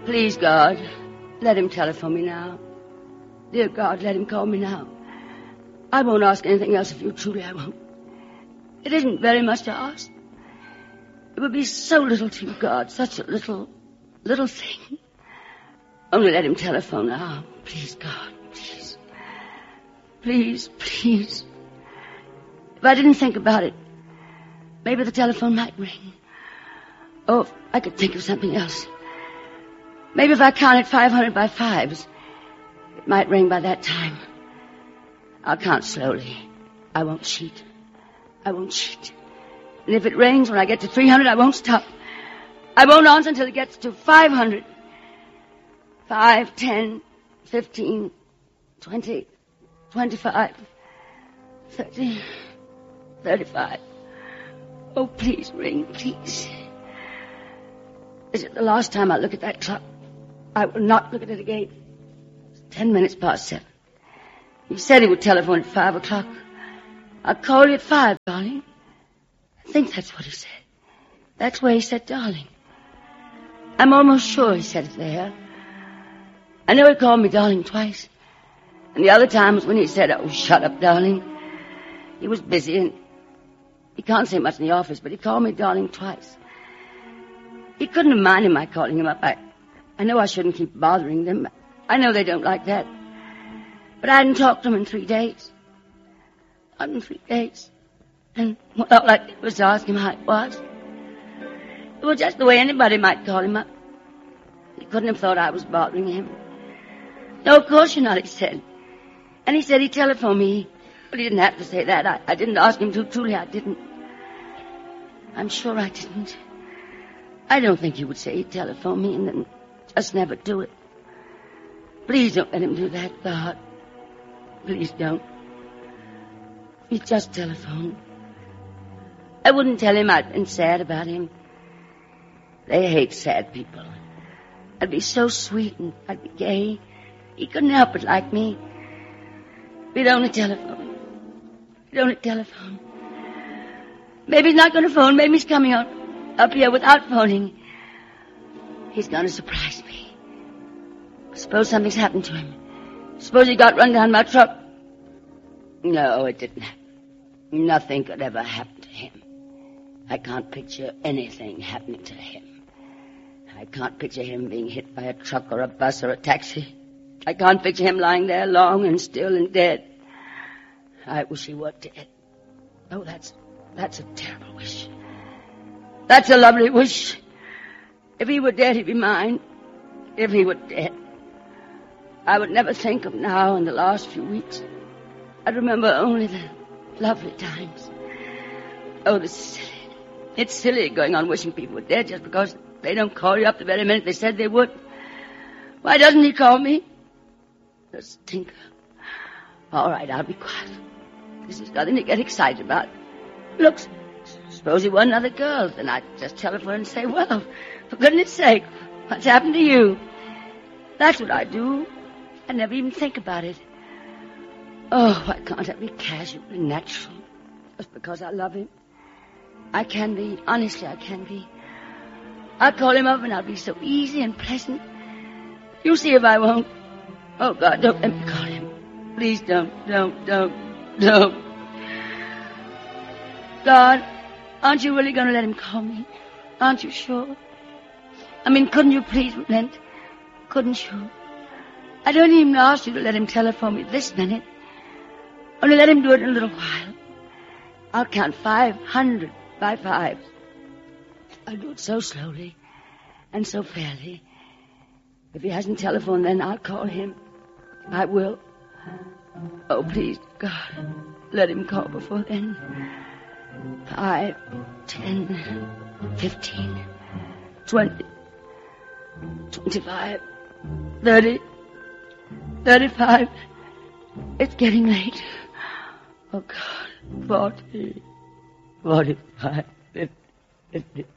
Please, God, let him telephone me now. Dear God, let him call me now. I won't ask anything else of you, truly I won't. It isn't very much to ask. It would be so little to you, God, such a little thing. Only let him telephone now. Please, God, please. Please, please. If I didn't think about it, maybe the telephone might ring. Oh, if I could think of something else. Maybe if I counted 500 by fives, it might ring by that time. I'll count slowly. I won't cheat. I won't cheat. And if it rings when I get to 300, I won't stop. I won't answer until it gets to 500. 5, 10, 15, 20, 25, 30, 35. Oh, please ring, please. Is it the last time I look at that clock? I will not look at it again. It's 10 minutes past 7. He said he would telephone at 5 o'clock. I'll call you at 5, darling. I think that's what he said. That's where he said darling. I'm almost sure he said it there. I know he called me darling twice. And the other time was when he said, oh, shut up, darling. He was busy and he can't say much in the office, but he called me darling twice. He couldn't have minded my calling him up. I know I shouldn't keep bothering them. I know they don't like that. But I hadn't talked to him in 3 days. Not in 3 days. And all I did was ask him how it was. It was just the way anybody might call him up. He couldn't have thought I was bothering him. No, of course you're not, he said. And he said he'd telephone me. But he didn't have to say that. I didn't ask him to. Truly, I didn't. I'm sure I didn't. I don't think he would say he'd telephone me and then just never do it. Please don't let him do that, God. Please don't. He just telephoned. I wouldn't tell him I'd been sad about him. They hate sad people. I'd be so sweet and I'd be gay. He couldn't help but like me. We'd only telephone. We'd only telephone. Maybe he's not going to phone. Maybe he's coming up here without phoning. He's going to surprise me. Suppose something's happened to him. Suppose he got run down by a truck. No, it didn't happen. Nothing could ever happen to him. I can't picture anything happening to him. I can't picture him being hit by a truck or a bus or a taxi. I can't picture him lying there long and still and dead. I wish he were dead. Oh, that's a terrible wish. That's a lovely wish. If he were dead, he'd be mine. If he were dead. I would never think of now in the last few weeks. I'd remember only the lovely times. Oh, this is silly. It's silly going on wishing people were dead just because they don't call you up the very minute they said they would. Why doesn't he call me? The stinker. All right, I'll be quiet. This is nothing to get excited about. Look, suppose he were another girl, then I'd just telephone and say, well, for goodness sake, what's happened to you? That's what I do. I never even think about it. Oh, why can't I be casual and natural? Just because I love him. I can be. Honestly, I can be. I'll call him up and I'll be so easy and pleasant. You'll see if I won't. Oh, God, don't let me call him. Please don't. God, aren't you really going to let him call me? Aren't you sure? I mean, couldn't you please relent? Couldn't you? I don't even ask you to let him telephone me this minute. Only let him do it in a little while. I'll count 500 by 5. I'll do it so slowly and so fairly. If he hasn't telephoned, then I'll call him. I will. Oh, please, God, let him call before then. 5, 10, 15, 20, 25, 30, 35. It's getting late. Oh, God. 40, 45, 50, 50.